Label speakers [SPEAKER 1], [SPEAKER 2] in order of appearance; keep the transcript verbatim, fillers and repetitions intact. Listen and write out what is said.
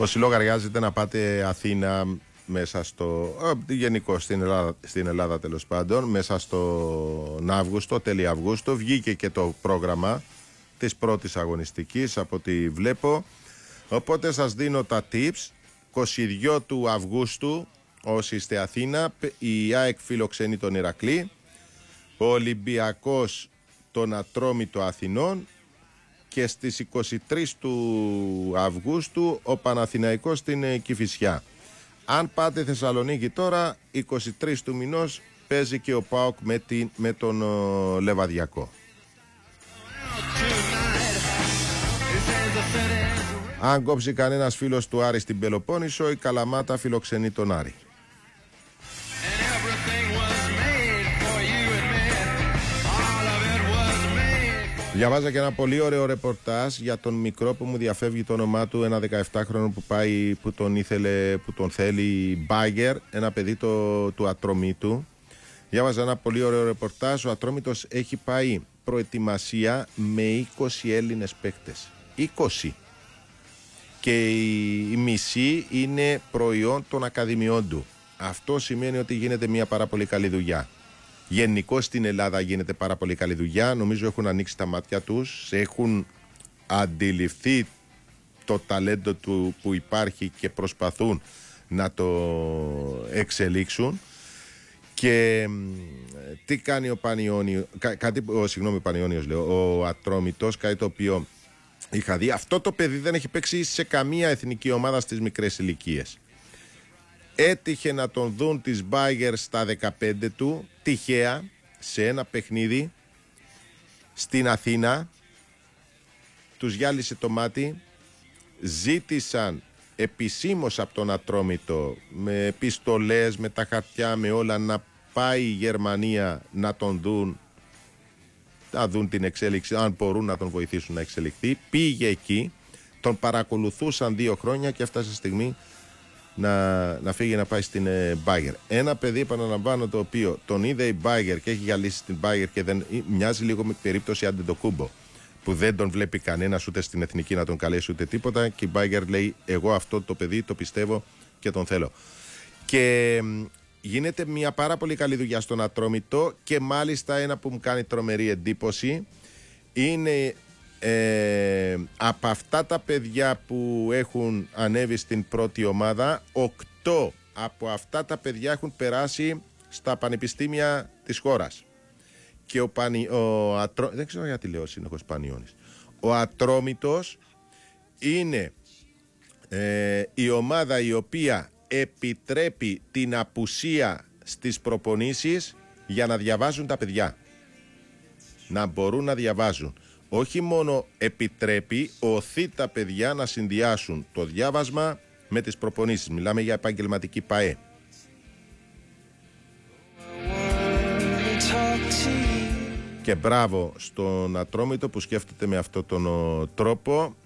[SPEAKER 1] Όσοι λογαριάζετε να πάτε Αθήνα μέσα στο, γενικώ στην Ελλάδα, στην Ελλάδα τέλος πάντων, μέσα στον Αύγουστο, τέλη Αυγούστου, βγήκε και το πρόγραμμα της πρώτης αγωνιστικής από ό,τι βλέπω. Οπότε σας δίνω τα tips. είκοσι δύο του Αυγούστου, όσοι είστε Αθήνα, η ΑΕΚ φιλοξενεί τον Ηρακλή, ο Ολυμπιακός τον Ατρόμητο Αθηνών και στις είκοσι τρεις του Αυγούστου ο Παναθηναϊκός στην Κηφισιά. Αν πάτε Θεσσαλονίκη τώρα, είκοσι τρεις του μηνός παίζει και ο ΠΑΟΚ με, την, με τον ο, Λεβαδιακό. Αν κόψει κανένας φίλος του Άρη στην Πελοπόννησο, η Καλαμάτα φιλοξενεί τον Άρη. Διαβάζα και ένα πολύ ωραίο ρεπορτάζ για τον μικρό που μου διαφεύγει το όνομά του, ένα δεκαεπτάχρονο που πάει, που τον ήθελε, που τον θέλει Μπάγκερ, ένα παιδί το, του Ατρομήτου. Διάβαζα ένα πολύ ωραίο ρεπορτάζ. Ο Ατρόμητος έχει πάει προετοιμασία με είκοσι Έλληνες παίκτες. είκοσι. Και η, η μισή είναι προϊόν των ακαδημιών του. Αυτό σημαίνει ότι γίνεται μια πάρα πολύ καλή δουλειά. Γενικώς στην Ελλάδα γίνεται πάρα πολύ καλή δουλειά. Νομίζω έχουν ανοίξει τα μάτια τους, έχουν αντιληφθεί το ταλέντο του που υπάρχει και προσπαθούν να το εξελίξουν. Και τι κάνει ο Πανιώνιος, κα, κάτι, ο, συγγνώμη, Πανιώνιος λέω, ο Ατρόμητος, κάτι το οποίο είχα δει. Αυτό το παιδί δεν έχει παίξει σε καμία εθνική ομάδα στις μικρές ηλικίες. Έτυχε να τον δουν τις Μπάγκερ στα δεκαπέντε του, τυχαία, σε ένα παιχνίδι στην Αθήνα. Τους γυάλισε το μάτι, ζήτησαν επισήμως από τον Ατρόμητο, με επιστολές, με τα χαρτιά, με όλα, να πάει η Γερμανία να τον δουν, να δουν την εξέλιξη, αν μπορούν να τον βοηθήσουν να εξελιχθεί. Πήγε εκεί, τον παρακολουθούσαν δύο χρόνια και έφτασε στιγμή να, να φύγει να πάει στην ε, Μπάγκερ. Ένα παιδί, επαναλαμβάνω, το οποίο τον είδε η Μπάγκερ και έχει γυαλίσει στην Μπάγκερ και δεν, μοιάζει λίγο με περίπτωση Αντετοκούμπο, που δεν τον βλέπει κανένας ούτε στην εθνική να τον καλέσει ούτε τίποτα, και η Μπάγκερ λέει εγώ αυτό το παιδί το πιστεύω και τον θέλω. Και γίνεται μια πάρα πολύ καλή δουλειά στον Ατρόμητο, και μάλιστα ένα που μου κάνει τρομερή εντύπωση είναι ε, από αυτά τα παιδιά που έχουν ανέβει στην πρώτη ομάδα, οκτώ από αυτά τα παιδιά έχουν περάσει στα πανεπιστήμια της χώρας. Και ο, Πανι, ο Ατρό, δεν ξέρω γιατί λέω συνεχώς Πανιώνης. Ο Ατρόμητος είναι ε, η ομάδα η οποία επιτρέπει την απουσία στις προπονήσεις για να διαβάζουν τα παιδιά. Να μπορούν να διαβάζουν. Όχι μόνο επιτρέπει, οθεί τα παιδιά να συνδυάσουν το διάβασμα με τις προπονήσεις. Μιλάμε για επαγγελματική ΠΑΕ. Και μπράβο στον Ατρόμητο που σκέφτεται με αυτόν τον τρόπο.